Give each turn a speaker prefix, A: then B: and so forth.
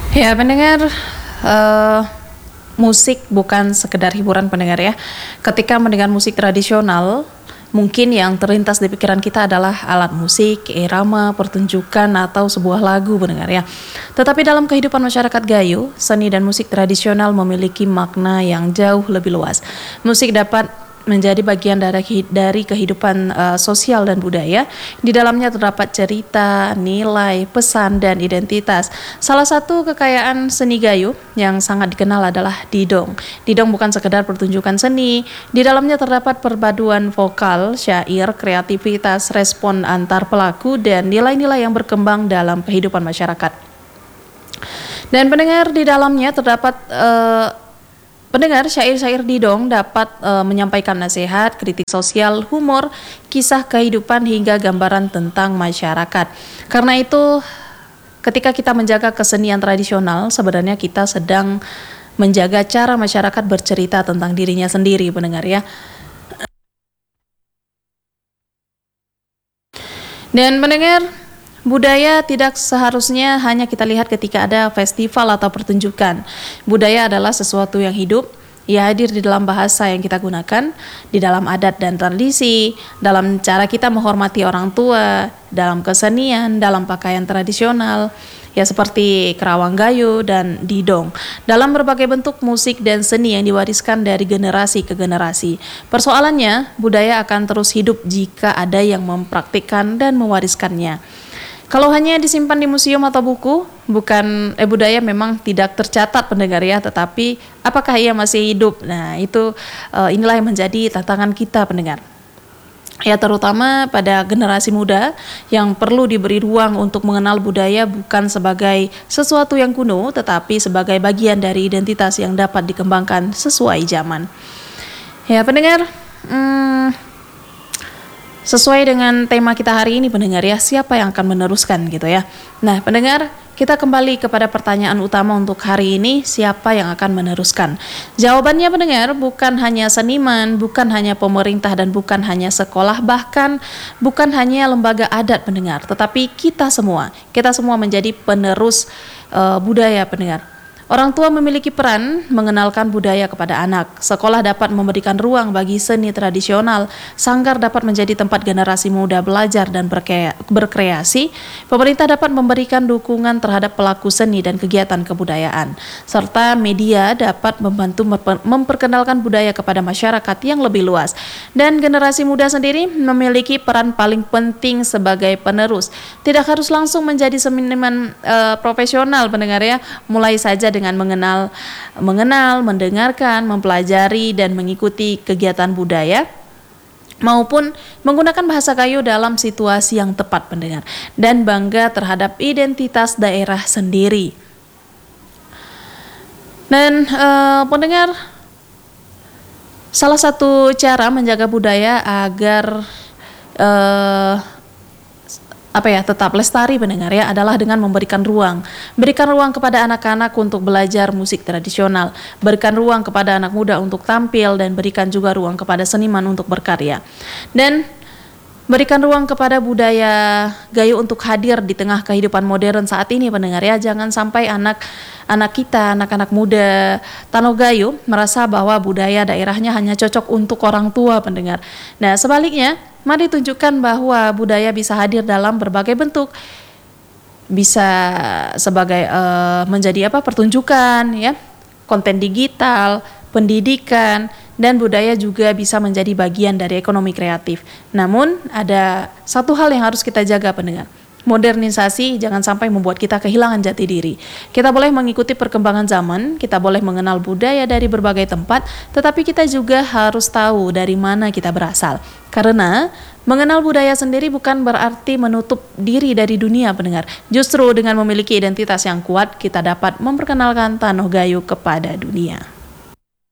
A: Ya, pendengar, eh, musik bukan sekedar hiburan pendengar ya. Ketika mendengar musik tradisional, mungkin yang terlintas di pikiran kita adalah alat musik, irama, pertunjukan, atau sebuah lagu pendengar ya. Tetapi dalam kehidupan masyarakat Gayo, seni dan musik tradisional memiliki makna yang jauh lebih luas. Musik dapat menjadi bagian dari kehidupan sosial dan budaya. Di dalamnya terdapat cerita, nilai, pesan, dan identitas. Salah satu kekayaan seni Gayo yang sangat dikenal adalah didong. Didong bukan sekedar pertunjukan seni, di dalamnya terdapat perpaduan vokal, syair, kreativitas, respon antar pelaku, dan nilai-nilai yang berkembang dalam kehidupan masyarakat. Dan pendengar, di dalamnya terdapat pendengar, syair-syair didong dapat menyampaikan nasihat, kritik sosial, humor, kisah kehidupan hingga gambaran tentang masyarakat. Karena itu, ketika kita menjaga kesenian tradisional, sebenarnya kita sedang menjaga cara masyarakat bercerita tentang dirinya sendiri, pendengar ya. Dan pendengar, budaya tidak seharusnya hanya kita lihat ketika ada festival atau pertunjukan. Budaya adalah sesuatu yang hidup. Ia hadir di dalam bahasa yang kita gunakan, di dalam adat dan tradisi, dalam cara kita menghormati orang tua, dalam kesenian, dalam pakaian tradisional, ya seperti kerawang gayo dan didong. Dalam berbagai bentuk musik dan seni yang diwariskan dari generasi ke generasi. Persoalannya, budaya akan terus hidup jika ada yang mempraktikkan dan mewariskannya. Kalau hanya disimpan di museum atau buku, budaya memang tidak tercatat pendengar ya, tetapi apakah ia masih hidup? Nah, inilah yang menjadi tantangan kita pendengar. Ya, terutama pada generasi muda yang perlu diberi ruang untuk mengenal budaya bukan sebagai sesuatu yang kuno, tetapi sebagai bagian dari identitas yang dapat dikembangkan sesuai zaman. Ya, pendengar, sesuai dengan tema kita hari ini pendengar ya, siapa yang akan meneruskan gitu ya. Nah pendengar, kita kembali kepada pertanyaan utama untuk hari ini, siapa yang akan meneruskan? Jawabannya pendengar, bukan hanya seniman, bukan hanya pemerintah, dan bukan hanya sekolah, bahkan bukan hanya lembaga adat pendengar, tetapi kita semua menjadi penerus budaya pendengar. Orang tua memiliki peran mengenalkan budaya kepada anak. Sekolah dapat memberikan ruang bagi seni tradisional. Sanggar dapat menjadi tempat generasi muda belajar dan berkreasi. Pemerintah dapat memberikan dukungan terhadap pelaku seni dan kegiatan kebudayaan. Serta media dapat membantu memperkenalkan budaya kepada masyarakat yang lebih luas. Dan generasi muda sendiri memiliki peran paling penting sebagai penerus. Tidak harus langsung menjadi seniman profesional pendengar ya. Mulai saja dengan mengenal, mendengarkan, mempelajari, dan mengikuti kegiatan budaya, maupun menggunakan bahasa Gayo dalam situasi yang tepat pendengar, dan bangga terhadap identitas daerah sendiri. Dan pendengar, salah satu cara menjaga budaya agar tetap lestari pendengar ya adalah dengan memberikan ruang. Berikan ruang kepada anak-anak untuk belajar musik tradisional, berikan ruang kepada anak muda untuk tampil, dan berikan juga ruang kepada seniman untuk berkarya. Dan berikan ruang kepada budaya Gayo untuk hadir di tengah kehidupan modern saat ini pendengar ya. Jangan sampai anak-anak muda Tano Gayo merasa bahwa budaya daerahnya hanya cocok untuk orang tua pendengar. Nah, sebaliknya, mari tunjukkan bahwa budaya bisa hadir dalam berbagai bentuk. Bisa sebagai menjadi pertunjukan ya, konten digital, pendidikan, dan budaya juga bisa menjadi bagian dari ekonomi kreatif. Namun ada satu hal yang harus kita jaga pendengar. Modernisasi jangan sampai membuat kita kehilangan jati diri. Kita boleh mengikuti perkembangan zaman, kita boleh mengenal budaya dari berbagai tempat, tetapi kita juga harus tahu dari mana kita berasal. Karena mengenal budaya sendiri bukan berarti menutup diri dari dunia pendengar. Justru dengan memiliki identitas yang kuat, kita dapat memperkenalkan Tano Gayo kepada dunia.